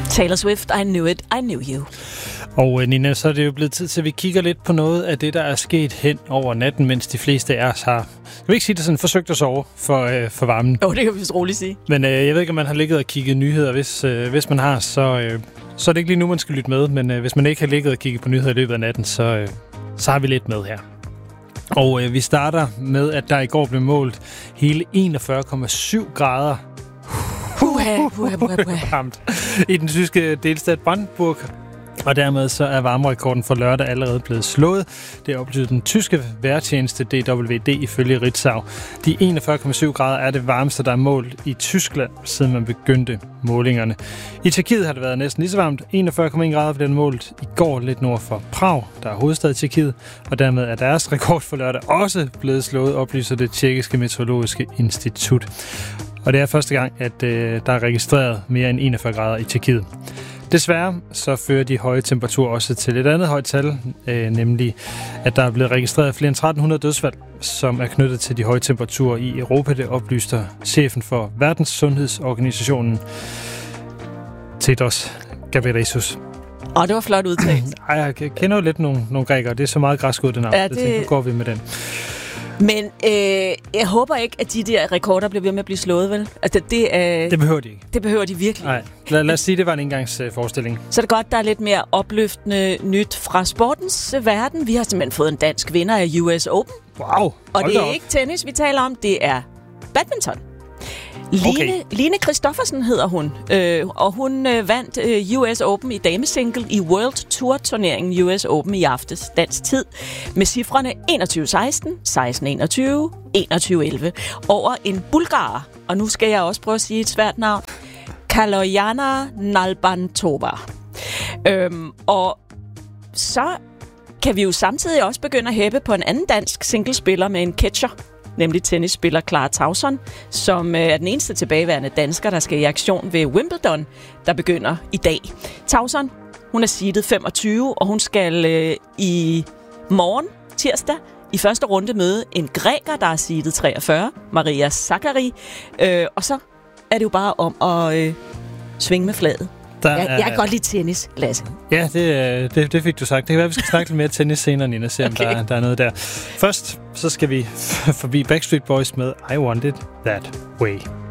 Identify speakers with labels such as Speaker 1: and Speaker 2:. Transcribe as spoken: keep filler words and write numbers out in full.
Speaker 1: Taylor Swift, I knew it, I knew you.
Speaker 2: Og Nina, så er det jo blevet tid til, at vi kigger lidt på noget af det, der er sket hen over natten, mens de fleste af os har, jeg vil ikke sige det sådan, forsøgt at sove for, øh, for varmen.
Speaker 1: Jo, det kan vi vist roligt sige.
Speaker 2: Men øh, jeg ved ikke, om man har ligget og kigget nyheder. Hvis, øh, hvis man har, så, øh, så er det ikke lige nu, man skal lytte med. Men øh, hvis man ikke har ligget og kigget på nyheder i løbet af natten, så, øh, så har vi lidt med her. Og øh, vi starter med, at der i går blev målt hele enogfyrre komma syv grader
Speaker 1: Puha, puha, puha, puha.
Speaker 2: i den tyske delstat Brandenburg. Og dermed så er varmerekorden for lørdag allerede blevet slået. Det oplyser den tyske vejrtjeneste D W D ifølge Ritzau. De enogfyrre komma syv grader er det varmeste, der er målt i Tyskland, siden man begyndte målingerne. I Tjekkiet har det været næsten lige så varmt. enogfyrre komma en grader blev målt i går lidt nord for Prag, der er hovedstad i Tjekkiet. Og dermed er deres rekord for lørdag også blevet slået, oplyser det tjekkiske meteorologiske institut. Og det er første gang, at øh, der er registreret mere end enogfyrre grader i Tjekkiet. Desværre så fører de høje temperaturer også til et andet højt tal, øh, nemlig at der er blevet registreret flere end tretten hundrede dødsfald, som er knyttet til de høje temperaturer i Europa. Det oplyster chefen for Verdenssundhedsorganisationen, Tedros Ghebreyesus.
Speaker 1: Og det var flot udtalt.
Speaker 2: Ej, jeg kender jo lidt nogle, nogle grækere. Det er så meget græsk ud, den navn.
Speaker 1: Ja, det...
Speaker 2: det... Nu går vi med den.
Speaker 1: Men øh, jeg håber ikke, at de der rekorder bliver ved med at blive slået, vel? Altså, det, øh,
Speaker 2: det behøver de ikke.
Speaker 1: Det behøver de virkelig.
Speaker 2: Nej, lad, lad os sige, det var en engangsforestilling.
Speaker 1: Så er det godt, der er lidt mere opløftende nyt fra sportens verden. Vi har simpelthen fået en dansk vinder af U S Open.
Speaker 2: Wow!
Speaker 1: Og det er
Speaker 2: op.
Speaker 1: ikke tennis, vi taler om. Det er badminton. Line,
Speaker 2: Okay.
Speaker 1: Line Kristoffersen hedder hun, øh, og hun øh, vandt øh, U S Open i damesingle i World Tour turneringen U S Open i aftes dansk tid med cifrene enogtyve seksten, seksten enogtyve, enogtyve elleve over en bulgarer. Og nu skal jeg også prøve at sige et svært navn. Kaloyana Nalbantova. Øhm, og så kan vi jo samtidig også begynde at hæppe på en anden dansk singlespiller med en catcher, nemlig tennisspiller Clara Tauson, som er den eneste tilbageværende dansker, der skal i aktion ved Wimbledon, der begynder i dag. Tauson, hun er seedet femogtyve, og hun skal øh, i morgen, tirsdag, i første runde møde en græker, der er seedet treogfyrre, Maria Sakkari, øh, og så er det jo bare om at øh, svinge med flaget. Jeg, jeg kan godt lide tennis, Lasse.
Speaker 2: Ja, det, det, det fik du sagt. Det kan være, vi skal snakke lidt mere tennis senere, Nina, se om okay. der, der er noget der. Først så skal vi forbi Backstreet Boys med I Want It That Way.